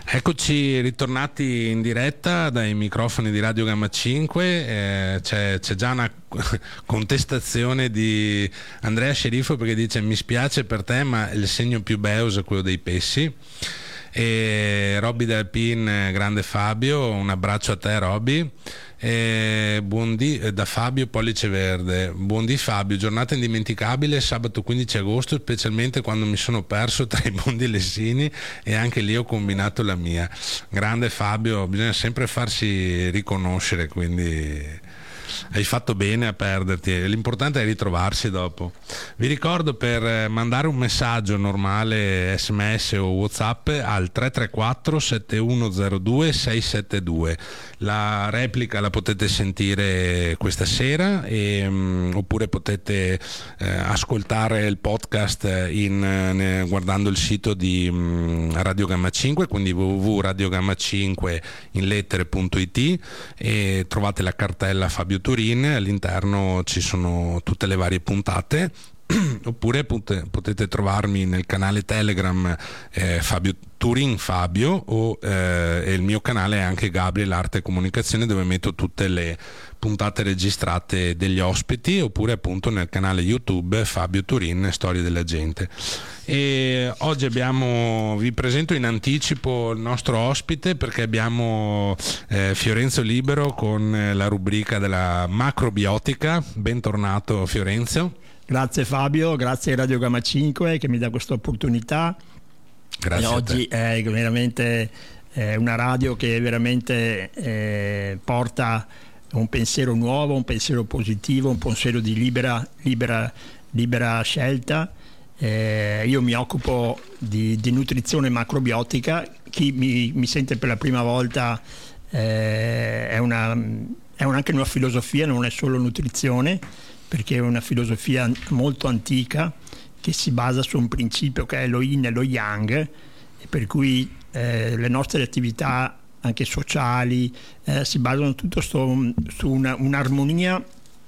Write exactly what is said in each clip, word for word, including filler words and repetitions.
Eccoci ritornati in diretta dai microfoni di Radio Gamma cinque, eh, c'è, c'è già una contestazione di Andrea Sceriffo perché dice: mi spiace per te ma il segno più beus è quello dei pessi. E Robby del Pin, grande Fabio, un abbraccio a te Robby. E buondì da Fabio Pollice Verde, buondì Fabio, giornata indimenticabile sabato quindici agosto, specialmente quando mi sono perso tra i mondi lessini e anche lì ho combinato la mia. Grande Fabio, bisogna sempre farsi riconoscere, quindi hai fatto bene a perderti, l'importante è ritrovarsi dopo. Vi ricordo, per mandare un messaggio normale, sms o whatsapp, al tre tre quattro sette uno zero due sei sette due. La replica la potete sentire questa sera e, um, oppure potete eh, ascoltare il podcast in, eh, guardando il sito di um, Radio Gamma cinque, quindi w w w punto radio gamma cinque in lettere punto i t, e trovate la cartella Fabio Turin, all'interno ci sono tutte le varie puntate. Oppure potete trovarmi nel canale Telegram eh, Fabio Turin Fabio, o eh, e il mio canale è anche Gabriel Arte e Comunicazione, dove metto tutte le puntate registrate degli ospiti, oppure appunto nel canale YouTube Fabio Turin Storie della Gente. E oggi abbiamo, vi presento in anticipo il nostro ospite perché abbiamo eh, Fiorenzo Libero con la rubrica della macrobiotica. Bentornato Fiorenzo. Grazie Fabio, grazie a Radio Gamma cinque che mi dà questa opportunità. Grazie. E oggi è veramente è una radio che veramente eh, porta un pensiero nuovo, un pensiero positivo, un pensiero di libera, libera, libera scelta. Eh, io mi occupo di, di nutrizione macrobiotica. Chi mi, mi sente per la prima volta eh, è, una, è un, anche una filosofia, non è solo nutrizione, perché è una filosofia molto antica che si basa su un principio che è lo yin e lo yang, e per cui eh, le nostre attività anche sociali eh, si basano tutto sto, su una, un'armonia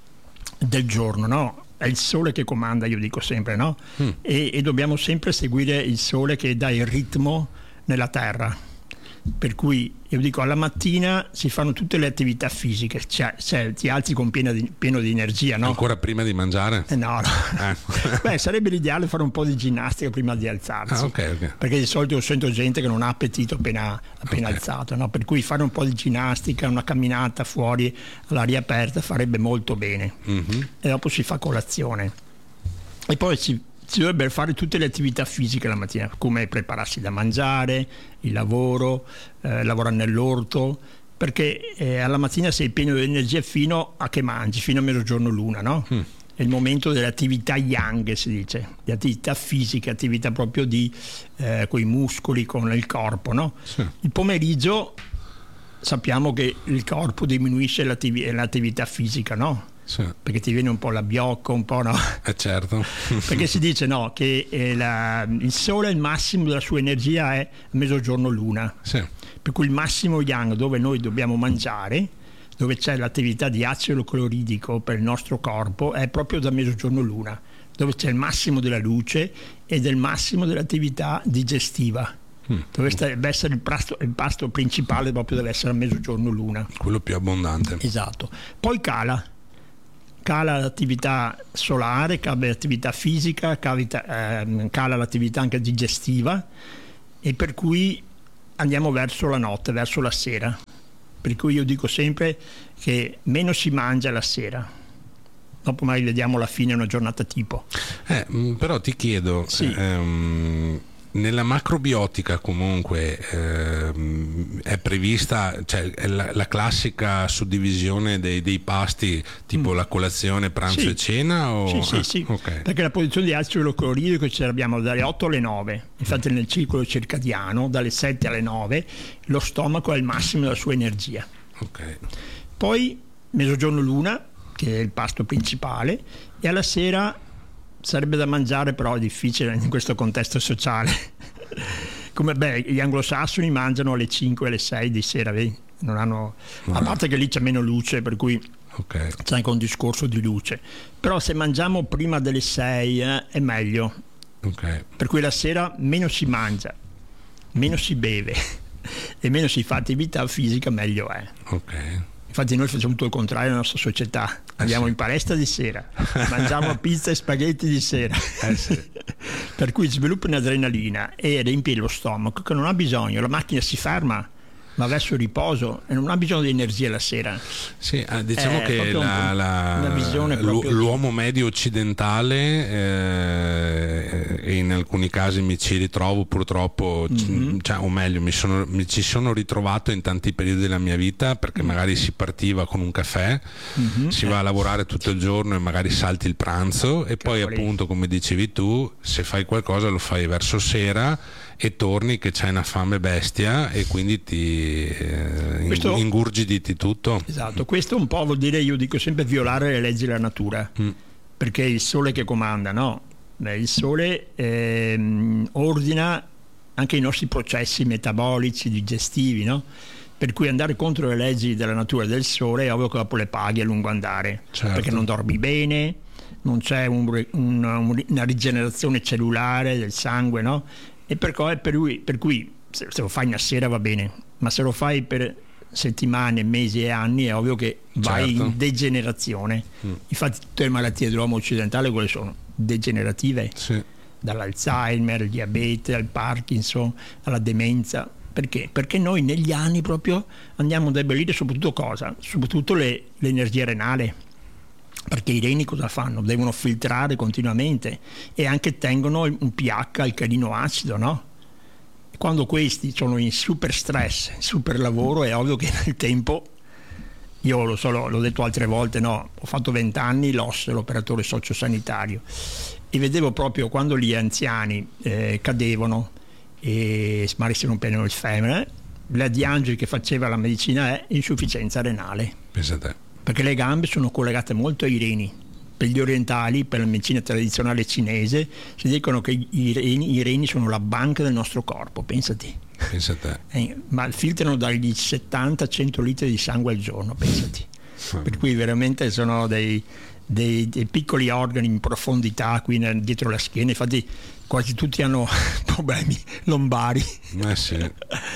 del giorno, no? È il sole che comanda, io dico sempre, no? Mm. E, e dobbiamo sempre seguire il sole che dà il ritmo nella terra. Per cui io dico, alla mattina si fanno tutte le attività fisiche, cioè, cioè ti alzi con pieno di, pieno di energia, no? Ancora prima di mangiare? Eh no, no. Eh. Beh, sarebbe l'ideale fare un po' di ginnastica prima di alzarsi. Ah, okay, okay. Perché di solito sento gente che non ha appetito appena, appena okay. alzato, no? Per cui fare un po' di ginnastica, una camminata fuori all'aria aperta farebbe molto bene. Mm-hmm. E dopo si fa colazione. E poi si si dovrebbero fare tutte le attività fisiche la mattina, come prepararsi da mangiare, il lavoro, eh, lavorare nell'orto, perché eh, alla mattina sei pieno di energia fino a che mangi, fino a mezzogiorno l'una, no? Mm. È il momento delle attività yang, si dice, di attività fisiche, attività proprio di eh, con i muscoli, con il corpo, no? Sì. Il pomeriggio sappiamo che il corpo diminuisce l'attiv- l'attività fisica, no? Sì. Perché ti viene un po' la biocca, un po', no? Eh certo. Perché si dice, no, che eh, la, il sole, il massimo della sua energia è a mezzogiorno l'una. Sì. Per cui il massimo yang, dove noi dobbiamo mangiare, dove c'è l'attività di acido cloridrico per il nostro corpo, è proprio da mezzogiorno l'una, dove c'è il massimo della luce e del massimo dell'attività digestiva. Mm. Deve essere il pasto, il pasto principale, proprio deve essere a mezzogiorno l'una. Quello più abbondante. Esatto. Poi cala. Cala l'attività solare, cala l'attività fisica, cala, eh, cala l'attività anche digestiva, e per cui andiamo verso la notte, verso la sera. Per cui io dico sempre che meno si mangia la sera. Dopo magari vediamo la fine una giornata tipo. Eh, però ti chiedo, sì. ehm, nella macrobiotica comunque ehm, è prevista, cioè è la, la classica suddivisione dei, dei pasti, tipo mm. la colazione, pranzo sì. e cena? O... Sì, sì, ah, sì. Okay. Perché la posizione di acido cloridrico ce l'abbiamo dalle otto alle nove, infatti mm. nel ciclo circadiano dalle sette alle nove lo stomaco è il massimo della sua energia. Okay. Poi mezzogiorno l'una, che è il pasto principale, e alla sera sarebbe da mangiare, però è difficile in questo contesto sociale. Come beh, gli anglosassoni mangiano alle cinque alle sei di sera, vedi? Non hanno, a parte che lì c'è meno luce, per cui okay. c'è anche un discorso di luce. Però se mangiamo prima delle sei eh, è meglio. Okay. Per cui la sera meno si mangia, meno si beve. e meno si fa attività fisica meglio è. Ok. Infatti noi facciamo tutto il contrario nella nostra società, andiamo eh sì. in palestra di sera, mangiamo pizza e spaghetti di sera, eh sì. per cui sviluppa un'adrenalina e riempie lo stomaco che non ha bisogno, la macchina si ferma, ma verso il riposo e non ha bisogno di energia la sera. Sì, diciamo è che la, la, una visione proprio l'uomo medio occidentale eh, e in alcuni casi mi ci ritrovo purtroppo, mm-hmm. cioè, o meglio mi, sono, mi ci sono ritrovato in tanti periodi della mia vita, perché mm-hmm. magari si partiva con un caffè, mm-hmm. si va a lavorare tutto il giorno e magari salti il pranzo e poi Cavoli. appunto come dicevi tu, se fai qualcosa lo fai verso sera e torni che c'hai una fame bestia e quindi ti eh, questo, ingurgiditi tutto. Esatto, questo un po' vuol dire, io dico sempre, violare le leggi della natura, mm. perché è il sole che comanda, no? Beh, il sole eh, ordina anche i nostri processi metabolici, digestivi, no? Per cui andare contro le leggi della natura del sole è ovvio che dopo le paghi a lungo andare, certo. perché non dormi bene, non c'è un, un, una rigenerazione cellulare del sangue, no? E per cui, per cui, per cui se, se lo fai una sera va bene, ma se lo fai per settimane, mesi e anni è ovvio che vai certo. in degenerazione. Mm. Infatti tutte le malattie dell'uomo occidentale quelle sono degenerative, sì. dall'Alzheimer, il diabete, al Parkinson, alla demenza. Perché? Perché noi negli anni proprio andiamo a debellire soprattutto cosa? Soprattutto le, l'energia renale. Perché i reni cosa fanno? Devono filtrare continuamente e anche tengono un pH alcalino acido, no? Quando questi sono in super stress, super lavoro, è ovvio che nel tempo, io lo so, l'ho detto altre volte, no? Ho fatto vent'anni l'O S, l'operatore sociosanitario, e vedevo proprio quando gli anziani eh, cadevano e magari si rompevano il femore, la diagnosi che faceva la medicina è insufficienza renale. Pensate. Perché le gambe sono collegate molto ai reni. Per gli orientali, per la medicina tradizionale cinese, si dicono che i reni, i reni sono la banca del nostro corpo, pensati. Pensate. Eh, ma filtrano dagli settanta a cento litri di sangue al giorno, pensati. Mm. Per cui veramente sono dei, dei, dei piccoli organi in profondità qui nel, dietro la schiena, infatti quasi tutti hanno problemi lombari. Eh sì.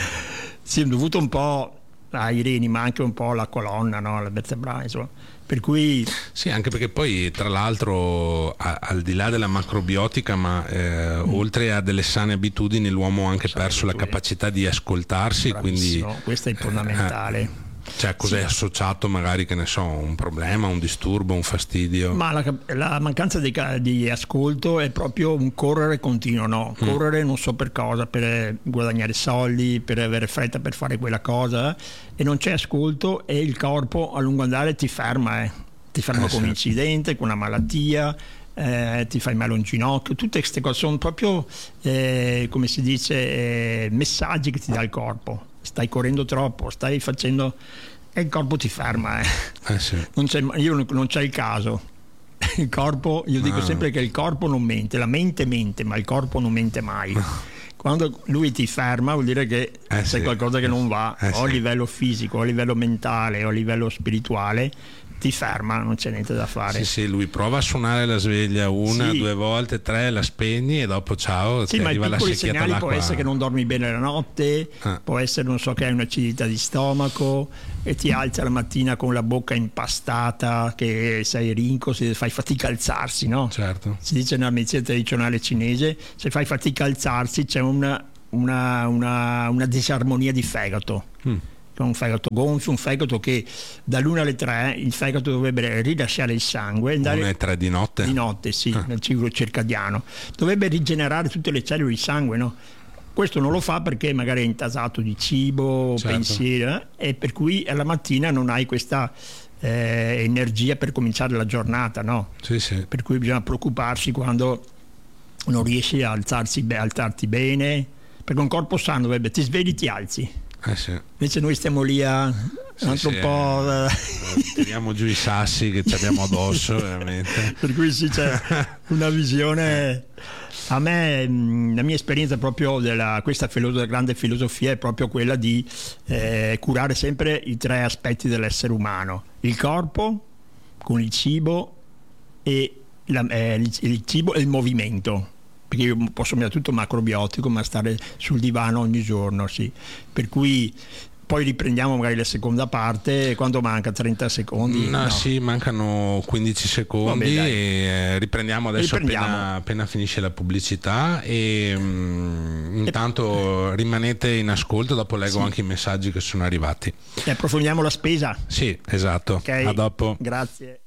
Sì, è dovuto un po' ai reni, ma anche un po' alla colonna, no? Alla vertebrale, insomma. Per cui sì, anche perché poi tra l'altro a, al di là della macrobiotica, ma eh, mm. oltre a delle sane abitudini, l'uomo ha anche sane perso abitudini. La capacità di ascoltarsi. Bravissimo. Quindi questo è fondamentale. Eh, cioè cos'è sì. associato magari, che ne so, un problema, un disturbo, un fastidio? Ma la, la mancanza di, di ascolto è proprio un correre continuo, no? Correre mm. non so per cosa, per guadagnare soldi, per avere fretta per fare quella cosa, e non c'è ascolto e il corpo a lungo andare ti ferma, eh. ti ferma eh, con un incidente, con una malattia, eh, ti fai male a un ginocchio, tutte queste cose sono proprio eh, come si dice eh, messaggi che ti dà il corpo. Stai correndo troppo, stai facendo e il corpo ti ferma, eh. Eh sì. non c'è, io non c'è il caso. Il corpo, io dico ah. sempre che il corpo non mente, la mente mente, ma il corpo non mente mai. Quando lui ti ferma vuol dire che eh c'è sì. qualcosa che non va, eh o a sì. livello fisico, o a livello mentale, o a livello spirituale, ti ferma, non c'è niente da fare. Sì, sì, lui prova a suonare la sveglia una, sì. due volte, tre, la spegni e dopo ciao, sì, ti ma arriva la piccoli secchiata segnali d'acqua. Può essere che non dormi bene la notte, ah. può essere, non so, che hai un'acidità di stomaco e ti alza la mattina con la bocca impastata, che sei rinco, se fai fatica a alzarsi, no? Certo. Si dice nella medicina tradizionale cinese, se fai fatica a alzarsi c'è una, una, una, una disarmonia di fegato. Mm. Un fegato gonfio, un fegato che dall'una alle tre il fegato dovrebbe rilasciare il sangue, andare una e tre di notte? Di notte, sì, ah. nel ciclo circadiano. Dovrebbe rigenerare tutte le cellule di sangue, no? Questo non lo fa perché magari è intasato di cibo, certo. pensiero, eh? e per cui alla mattina non hai questa eh, energia per cominciare la giornata, no? Sì, sì. Per cui bisogna preoccuparsi quando non riesci a alzarsi, a alzarti bene, perché un corpo sano dovrebbe, ti svegli, ti alzi. Eh sì. Invece noi stiamo lì a sì, un altro sì, po' eh, tiriamo giù i sassi che ci abbiamo addosso veramente. Per cui sì, c'è una visione. A me la mia esperienza proprio della questa filoso- grande filosofia è proprio quella di eh, curare sempre i tre aspetti dell'essere umano: il corpo con il cibo e la, eh, il, il cibo e il movimento. perché io posso mangiare tutto macrobiotico, ma stare sul divano ogni giorno, sì. Per cui poi riprendiamo magari la seconda parte quando manca trenta secondi. No, no. sì, mancano quindici secondi. Vabbè, e riprendiamo adesso riprendiamo. Appena, appena finisce la pubblicità e mh, intanto e... rimanete in ascolto, dopo leggo sì. anche i messaggi che sono arrivati. E approfondiamo la spesa. Sì, esatto. Okay. A dopo. Grazie.